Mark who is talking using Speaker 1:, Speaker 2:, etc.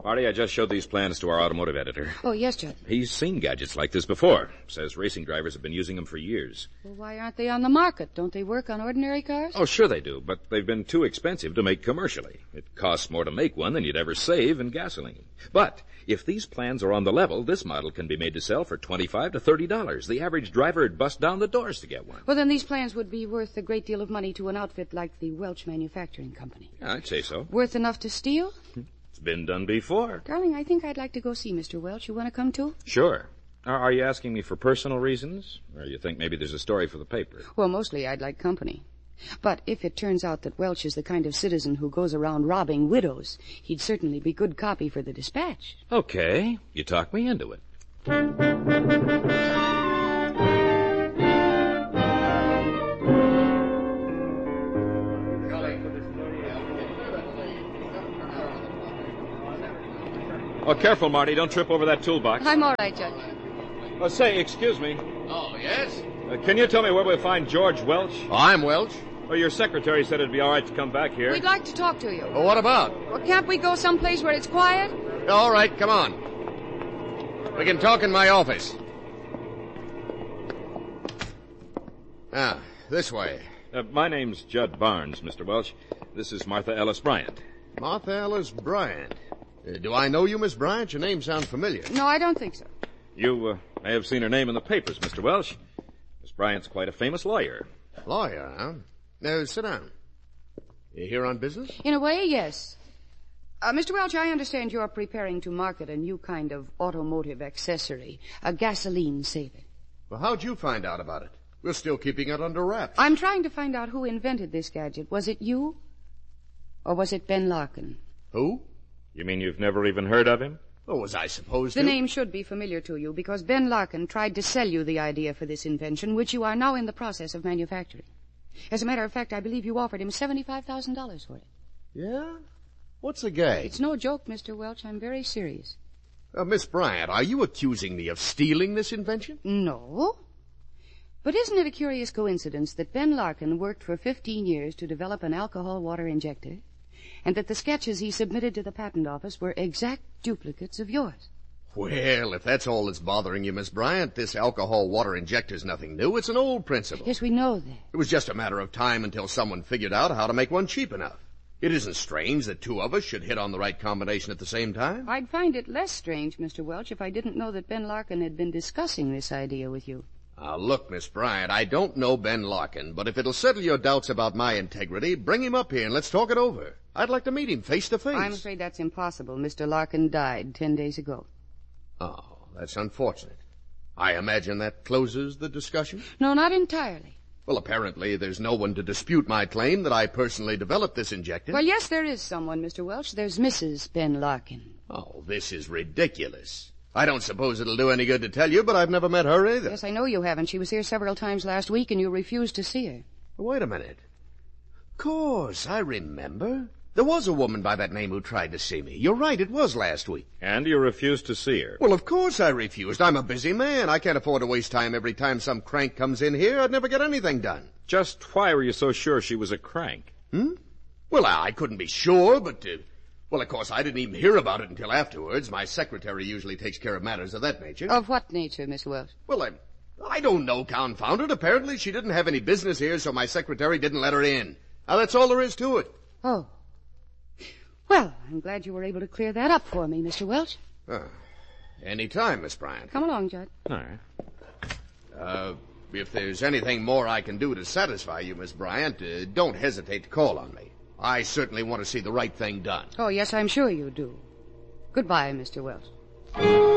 Speaker 1: Marty, I just showed these plans to our automotive editor.
Speaker 2: Oh, yes, Judd.
Speaker 1: He's seen gadgets like this before. Says racing drivers have been using them for years.
Speaker 2: Well, why aren't they on the market? Don't they work on ordinary cars?
Speaker 1: Oh, sure they do, but they've been too expensive to make commercially. It costs more to make one than you'd ever save in gasoline. But if these plans are on the level, this model can be made to sell for $25 to $30. The average driver would bust down the doors to get one.
Speaker 2: Well, then these plans would be worth a great deal of money to an outfit like the Welch Manufacturing Company.
Speaker 1: Yeah, I'd say so.
Speaker 2: Worth enough to steal?
Speaker 1: It's been done before.
Speaker 2: Darling, I think I'd like to go see Mr. Welch. You want to come, too?
Speaker 1: Sure. Are you asking me for personal reasons? Or you think maybe there's a story for the paper?
Speaker 2: Well, mostly I'd like company. But if it turns out that Welch is the kind of citizen who goes around robbing widows, he'd certainly be good copy for the Dispatch.
Speaker 1: Okay. You talked me into it. Oh, careful, Marty. Don't trip over that toolbox.
Speaker 2: I'm all right, Judge.
Speaker 1: Oh, say, excuse me.
Speaker 3: Oh, yes?
Speaker 1: Can you tell me where we'll find George Welch?
Speaker 3: Oh, I'm Welch.
Speaker 1: Well, your secretary said it'd be all right to come back here.
Speaker 2: We'd like to talk to you.
Speaker 3: Well, what about?
Speaker 2: Well, can't we go someplace where it's quiet?
Speaker 3: All right, come on. We can talk in my office. Ah, this way.
Speaker 1: My name's Judd Barnes, Mr. Welch. This is Martha Ellis Bryant.
Speaker 3: Martha Ellis Bryant. Do I know you, Miss Bryant? Your name sounds familiar.
Speaker 2: No, I don't think so.
Speaker 1: You may have seen her name in the papers, Mr. Welch. Miss Bryant's quite a famous lawyer.
Speaker 3: Lawyer, huh? Now, sit down. You here on business?
Speaker 2: In a way, yes. Mr. Welch, I understand you're preparing to market a new kind of automotive accessory, a gasoline saver.
Speaker 3: Well, how'd you find out about it? We're still keeping it under wraps.
Speaker 2: I'm trying to find out who invented this gadget. Was it you? Or was it Ben Larkin?
Speaker 3: Who?
Speaker 1: You mean you've never even heard of him?
Speaker 3: Oh, was I supposed to?
Speaker 2: The name should be familiar to you because Ben Larkin tried to sell you the idea for this invention, which you are now in the process of manufacturing. As a matter of fact, I believe you offered him $75,000 for it.
Speaker 3: Yeah? What's the gag?
Speaker 2: It's no joke, Mr. Welch. I'm very serious.
Speaker 3: Miss Bryant, are you accusing me of stealing this invention?
Speaker 2: No. But isn't it a curious coincidence that Ben Larkin worked for 15 years to develop an alcohol water injector, and that the sketches he submitted to the patent office were exact duplicates of yours?
Speaker 3: Well, if that's all that's bothering you, Miss Bryant, this alcohol water injector's nothing new. It's an old principle.
Speaker 2: Yes, we know that.
Speaker 3: It was just a matter of time until someone figured out how to make one cheap enough. It isn't strange that two of us should hit on the right combination at the same time.
Speaker 2: I'd find it less strange, Mr. Welch, if I didn't know that Ben Larkin had been discussing this idea with you.
Speaker 3: Now, look, Miss Bryant, I don't know Ben Larkin, but if it'll settle your doubts about my integrity, bring him up here and let's talk it over. I'd like to meet him face to face.
Speaker 2: I'm afraid that's impossible. Mr. Larkin died 10 days ago.
Speaker 3: Oh, that's unfortunate. I imagine that closes the discussion?
Speaker 2: No, not entirely.
Speaker 3: Well, apparently there's no one to dispute my claim that I personally developed this injector.
Speaker 2: Well, yes, there is someone, Mr. Welch. There's Mrs. Ben Larkin.
Speaker 3: Oh, this is ridiculous. I don't suppose it'll do any good to tell you, but I've never met her either.
Speaker 2: Yes, I know you haven't. She was here several times last week, and you refused to see her.
Speaker 3: Wait a minute. Of course, I remember. There was a woman by that name who tried to see me. You're right, it was last week.
Speaker 1: And you refused to see her.
Speaker 3: Well, of course I refused. I'm a busy man. I can't afford to waste time every time some crank comes in here. I'd never get anything done.
Speaker 1: Just why were you so sure she was a crank?
Speaker 3: Well, I couldn't be sure, but... Well, of course, I didn't even hear about it until afterwards. My secretary usually takes care of matters of that nature.
Speaker 2: Of what nature, Mr. Welch?
Speaker 3: Well, I don't know, confound it. Apparently she didn't have any business here, so my secretary didn't let her in. Now, that's all there is to it.
Speaker 2: Oh. Well, I'm glad you were able to clear that up for me, Mr. Welch.
Speaker 3: Any time, Miss Bryant.
Speaker 2: Come along, Judd.
Speaker 1: All right.
Speaker 3: If there's anything more I can do to satisfy you, Miss Bryant, don't hesitate to call on me. I certainly want to see the right thing done.
Speaker 2: Oh, yes, I'm sure you do. Goodbye, Mr. Welch.